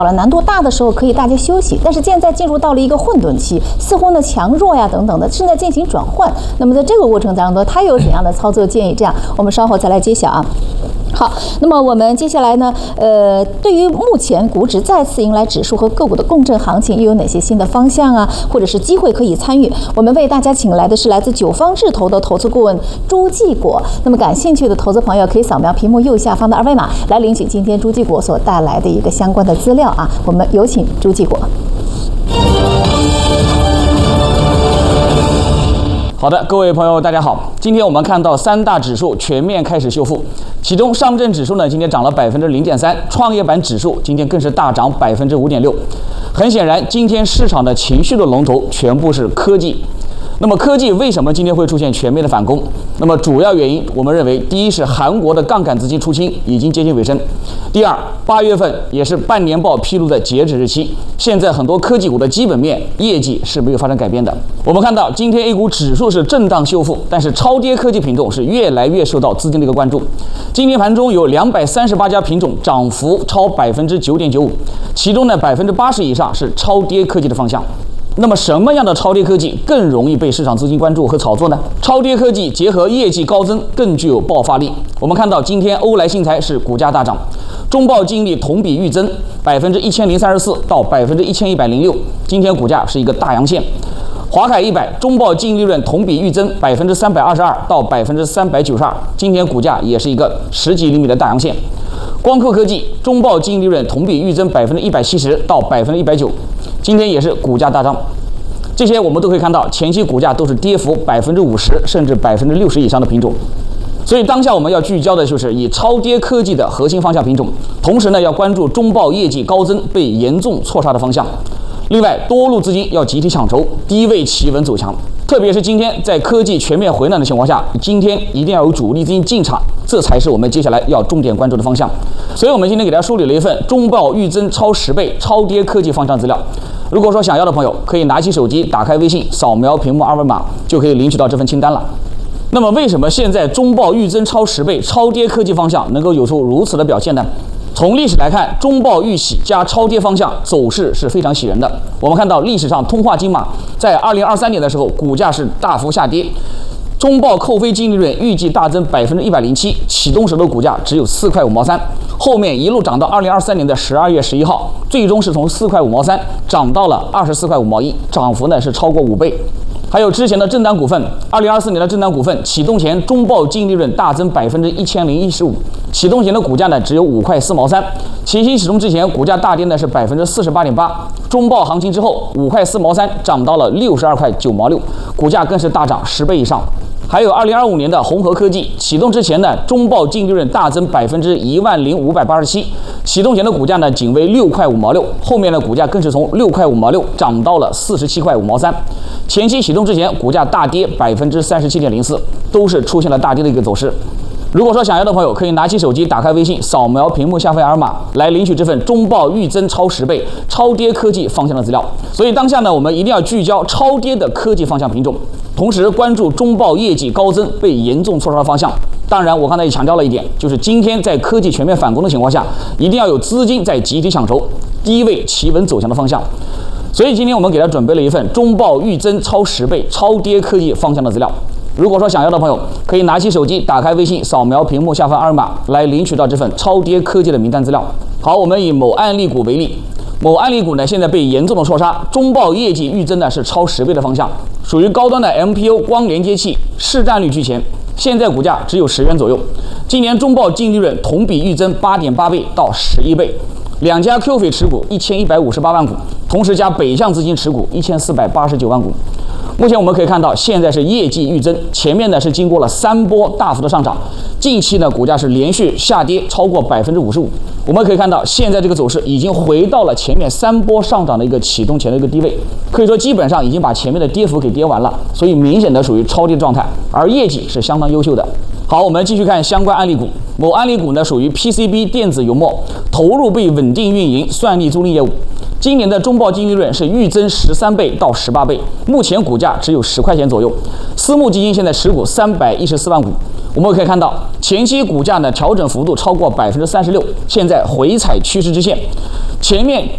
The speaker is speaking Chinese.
难度大的时候可以大家休息，但是现在进入到了一个混沌期，似乎呢强弱呀等等的正在进行转换。那么在这个过程当中，它有怎样的操作建议？这样我们稍后再来揭晓啊。好，那么我们接下来呢，对于目前股指再次迎来指数和个股的共振行情，又有哪些新的方向啊，或者是机会可以参与？我们为大家请来的是来自九方智投的投资顾问朱继国。那么感兴趣的投资朋友可以扫描屏幕右下方的二维码来领取今天朱继国所带来的一个相关的资料啊。我们有请朱继国。 好的，各位朋友，大家好。今天我们看到三大指数全面开始修复，其中上证指数呢今天涨了0.3%，创业板指数今天更是大涨5.6%。很显然，今天市场的情绪的龙头全部是科技。那么科技为什么今天会出现全面的反攻？那么主要原因，我们认为，第一是韩国的杠杆资金出清已经接近尾声；第二，8月份也是半年报披露的截止日期，现在很多科技股的基本面业绩是没有发生改变的。我们看到今天 A 股指数是震荡修复，但是超跌科技品种是越来越受到资金的一个关注。今天盘中有238家品种涨幅超9.95%，其中呢80%以上是超跌科技的方向。那么什么样的超跌科技更容易被市场资金关注和炒作呢？超跌科技结合业绩高增更具有爆发力。我们看到今天欧莱新材是股价大涨，中报净利同比预增1034%到1106%，今天股价是一个大阳线。华凯100中报净利润同比预增322%到392%，今天股价也是一个10几厘米的大阳线。光刻科技中报净利润同比预增170%到190%，今天也是股价大涨。这些我们都可以看到，前期股价都是跌幅50%甚至60%以上的品种。所以当下我们要聚焦的就是以超跌科技的核心方向品种，同时呢要关注中报业绩高增被严重错杀的方向。另外，多路资金要集体抢筹，低位企稳走强。特别是今天在科技全面回暖的情况下，今天一定要有主力资金进场，这才是我们接下来要重点关注的方向。所以我们今天给大家梳理了一份中报预增超10倍超跌科技方向资料。如果说想要的朋友，可以拿起手机，打开微信，扫描屏幕二维码，就可以领取到这份清单了。那么为什么现在中报预增超10倍超跌科技方向能够有出如此的表现呢？从历史来看，中报预喜加超跌方向走势是非常喜人的。我们看到历史上通化金马在2023年的时候，股价是大幅下跌，中报扣非净利润预计大增107%，启动时的股价只有4块5毛3，后面一路涨到2023年的12月11号，最终是从4块5毛3涨到了24块5毛1，涨幅呢是超过5倍。还有之前的正达股份，2024年的正达股份启动前中报净利润大增1015%，启动前的股价呢只有5块4毛3，前期启动之前股价大跌呢是48.8%，中报行情之后5块4毛3涨到了62块9毛6，股价更是大涨10倍以上。还有2025年的宏和科技启动之前呢，中报净利润大增10587%，启动前的股价呢仅为6块5毛6，后面的股价更是从6块5毛6涨到了47块5毛3。前期启动之前股价大跌37.04%，都是出现了大跌的一个走势。如果说想要的朋友，可以拿起手机，打开微信，扫描屏幕下方二维码，来领取这份中报预增超10倍超跌科技方向的资料。所以当下呢，我们一定要聚焦超跌的科技方向品种，同时关注中报业绩高增被严重错杀的方向。当然，我刚才也强调了一点，就是今天在科技全面反攻的情况下，一定要有资金在集体抢筹，低位企稳走强的方向。所以今天我们给他准备了一份中报预增超10倍超跌科技方向的资料。如果说想要的朋友，可以拿起手机，打开微信，扫描屏幕下方二维码，来领取到这份超跌科技的名单资料。好，我们以某案例股为例，某案例股呢现在被严重的错杀，中报业绩预增呢是超10倍的方向，属于高端的 MPO 光连接器，市占率居前，现在股价只有10元左右。今年中报净利润同比预增8.8倍到11倍。两家 Q 费持股1158万股，同时加北向资金持股1489万股。目前我们可以看到，现在是业绩预增，前面呢是经过了3波大幅的上涨，近期呢股价是连续下跌超过55%。我们可以看到，现在这个走势已经回到了前面3波上涨的一个启动前的一个低位，可以说基本上已经把前面的跌幅给跌完了，所以明显的属于超跌状态，而业绩是相当优秀的。好，我们继续看相关案例股。某案例股呢属于 PCB 电子油墨，投入被稳定运营算力租赁业务。今年的中报净利润是预增13倍到18倍，目前股价只有10块钱左右。私募基金现在持股314万股。我们可以看到，前期股价呢调整幅度超过36%，现在回踩趋势之线。前面